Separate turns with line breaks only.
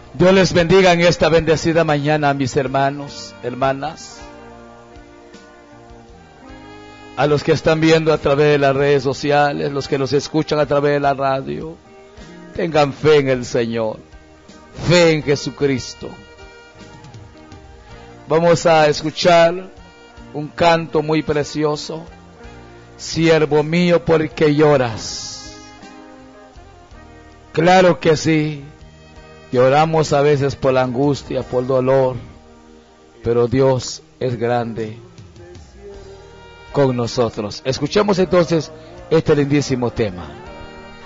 Dios les bendiga en esta bendecida mañana, mis hermanos, hermanas. A los que están viendo a través de las redes sociales, los que nos escuchan a través de la radio, tengan fe en el Señor, fe en Jesucristo. Vamos a escuchar un canto muy precioso. Siervo mío, ¿por qué lloras? Claro que sí, lloramos a veces por la angustia, por el dolor, pero Dios es grande con nosotros. Escuchemos entonces este lindísimo tema.